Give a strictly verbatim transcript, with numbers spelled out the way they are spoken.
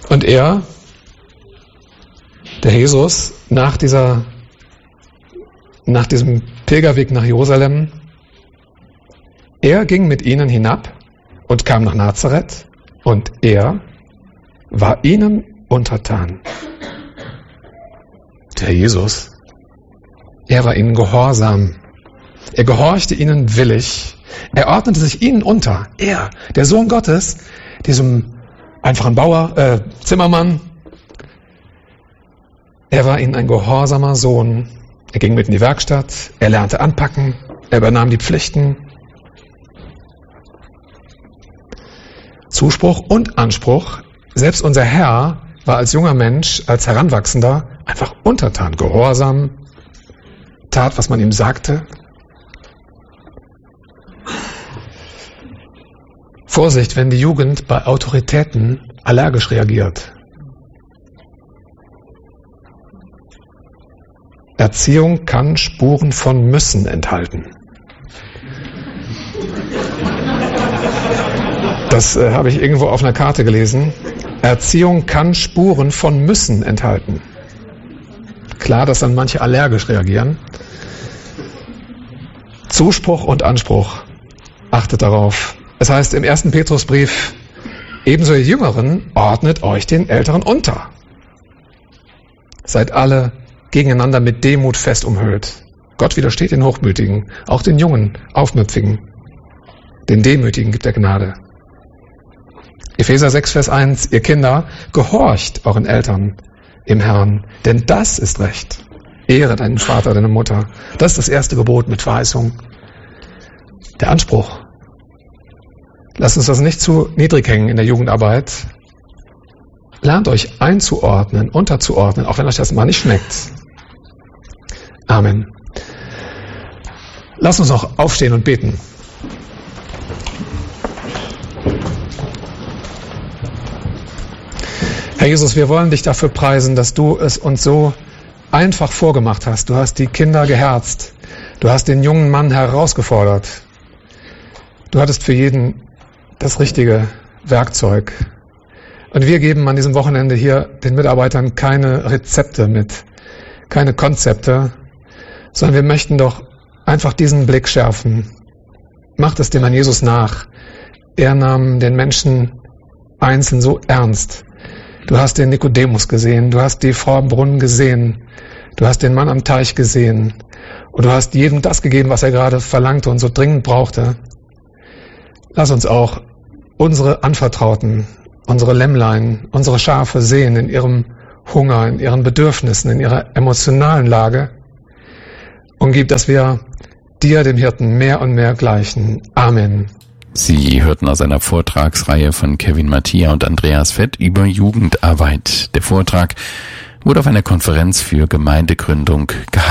Und er, der Jesus, nach dieser, nach diesem Pilgerweg nach Jerusalem, er ging mit ihnen hinab und kam nach Nazareth und er war ihnen untertan. Der Jesus, er war ihnen gehorsam. Er gehorchte ihnen willig. Er ordnete sich ihnen unter. Er, der Sohn Gottes, diesem einfachen Bauer, äh, Zimmermann, er war ihnen ein gehorsamer Sohn. Er ging mit in die Werkstatt, er lernte anpacken, er übernahm die Pflichten. Zuspruch und Anspruch. Selbst unser Herr war als junger Mensch, als Heranwachsender einfach untertan, gehorsam, tat, was man ihm sagte. Vorsicht, wenn die Jugend bei Autoritäten allergisch reagiert. Erziehung kann Spuren von Müssen enthalten. Das äh, habe ich irgendwo auf einer Karte gelesen. Erziehung kann Spuren von Müssen enthalten. Klar, dass dann manche allergisch reagieren. Zuspruch und Anspruch. Achtet darauf. Es heißt im ersten Petrusbrief, ebenso ihr Jüngeren, ordnet euch den Älteren unter. Seid alle gegeneinander mit Demut fest umhüllt. Gott widersteht den Hochmütigen, auch den Jungen, Aufmüpfigen. Den Demütigen gibt er Gnade. Epheser sechs, Vers eins, ihr Kinder, gehorcht euren Eltern im Herrn, denn das ist Recht. Ehre deinen Vater, deine Mutter. Das ist das erste Gebot mit Verheißung. Der Anspruch. Lasst uns das nicht zu niedrig hängen in der Jugendarbeit. Lernt euch einzuordnen, unterzuordnen, auch wenn euch das mal nicht schmeckt. Amen. Lasst uns noch aufstehen und beten. Herr Jesus, wir wollen dich dafür preisen, dass du es uns so einfach vorgemacht hast. Du hast die Kinder geherzt. Du hast den jungen Mann herausgefordert. Du hattest für jeden das richtige Werkzeug. Und wir geben an diesem Wochenende hier den Mitarbeitern keine Rezepte mit, keine Konzepte, sondern wir möchten doch einfach diesen Blick schärfen. Macht es dem Herrn Jesus nach. Er nahm den Menschen einzeln so ernst. Du hast den Nikodemus gesehen, du hast die Frau am Brunnen gesehen, du hast den Mann am Teich gesehen und du hast jedem das gegeben, was er gerade verlangte und so dringend brauchte. Lass uns auch unsere Anvertrauten, unsere Lämmlein, unsere Schafe sehen in ihrem Hunger, in ihren Bedürfnissen, in ihrer emotionalen Lage und gib, dass wir dir, dem Hirten, mehr und mehr gleichen. Amen. Sie hörten aus einer Vortragsreihe von Kevin Mattia und Andreas Fett über Jugendarbeit. Der Vortrag wurde auf einer Konferenz für Gemeindegründung gehalten.